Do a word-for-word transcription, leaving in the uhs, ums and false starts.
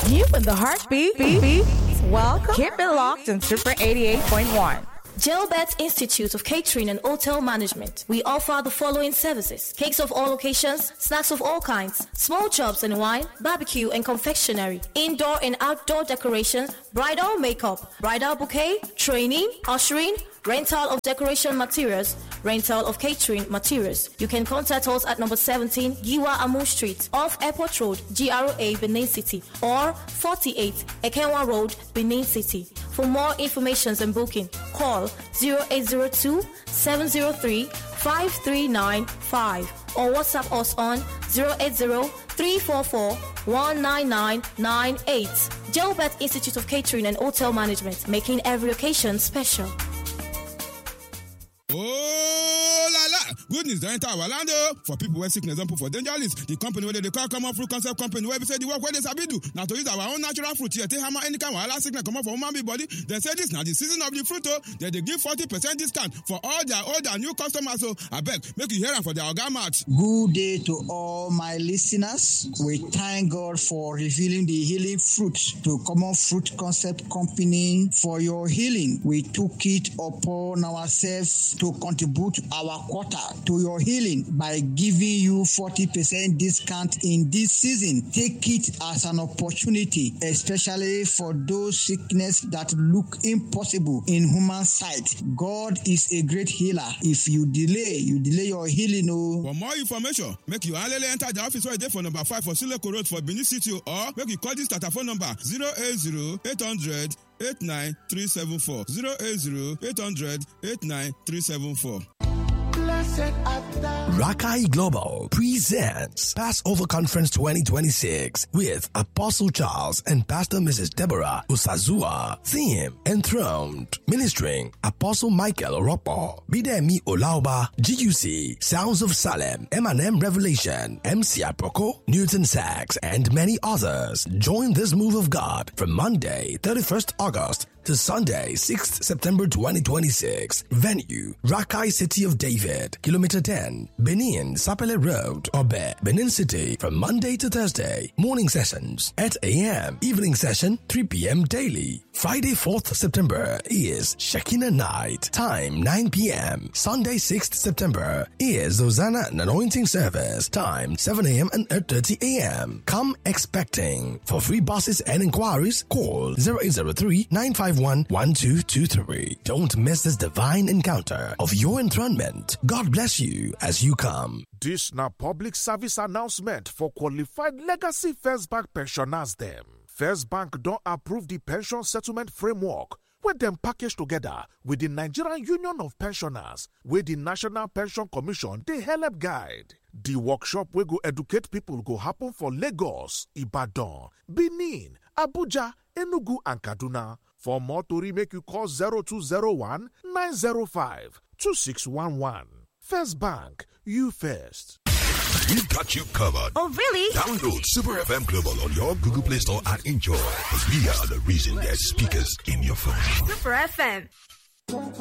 You and the heartbeat. Beat, beat. Welcome. Keep it locked in Super eighty-eight point one. Gelbert Institute of Catering and Hotel Management. We offer the following services: cakes of all occasions, snacks of all kinds, small chops and wine, barbecue and confectionery, indoor and outdoor decorations, bridal makeup, bridal bouquet, training, ushering, rental of decoration materials, rental of catering materials. You can contact us at number seventeen Giwa Amu Street off Airport Road, G R O A, Benin City, or forty-eight Ekenwa Road, Benin City. For more information and booking, call zero eight zero two, seven zero three, five three nine five or WhatsApp us on zero eight zero, three four four, one nine nine nine eight. Gelbert Institute of Catering and Hotel Management, making every occasion special. Oh la la! Good news don't enter our land for people where sickness don't put for danger list. The company where they call common fruit concept company where we say the work where they sabi do. Now to use our own natural fruit here, take hammer any kind of sickness come up for human body. They say this now the season of the fruit. Oh, they, they give forty percent discount for all their old and new customers. So I beg, make you hear them for their organ. Good day to all my listeners. We thank God for revealing the healing fruit to Common Fruit Concept Company for your healing. We took it upon ourselves to contribute our quota to your healing by giving you forty percent discount in this season. Take it as an opportunity, especially for those sickness that look impossible in human sight. God is a great healer. If you delay, you delay your healing. Oh. For more information, make you only enter the office right there for number five for Sileko Road for Benin City, or make you call this telephone number zero eight zero, eight hundred, eight nine three seven four zero eight zero, eight hundred, eight nine three seven four. Rakai Global presents Passover Conference twenty twenty-six with Apostle Charles and Pastor Missus Deborah Usazua. Theme: Enthroned. Ministering: Apostle Michael Oropo, Bidemi Olauba, G U C, Sounds of Salem, M and M Revelation, M C Aproko, Newton Sachs, and many others. Join this move of God from Monday, thirty-first August to Sunday, sixth September twenty twenty-six. Venue: Rakai City of David, Kilometer ten, Benin, Sapele Road, Obe, Benin City, from Monday to Thursday. Morning sessions, eight a.m. Evening session, three p.m. daily. Friday, fourth September is Shekinah Night. Time, nine p.m. Sunday, sixth September is Hosanna and Anointing Service. Time, seven a.m. and eight thirty a.m. Come expecting. For free buses and inquiries, call zero eight zero three, nine five one, one two two three. Don't miss this divine encounter of your enthronement. God bless you as you come. This now public service announcement for qualified legacy First Bank pensioners them. First Bank don't approve the pension settlement framework where them package together with the Nigerian Union of Pensioners, where the National Pension Commission they help guide. The workshop will go educate people go happen for Lagos, Ibadan, Benin, Abuja, Enugu and Kaduna. For more tori, make you call zero two zero one, nine zero five, two six one one. First Bank, you first. We've got you covered. Oh, really? Download Super F M Global on your Google Play Store and enjoy. Because we are the reason there's speakers in your phone. Super F M.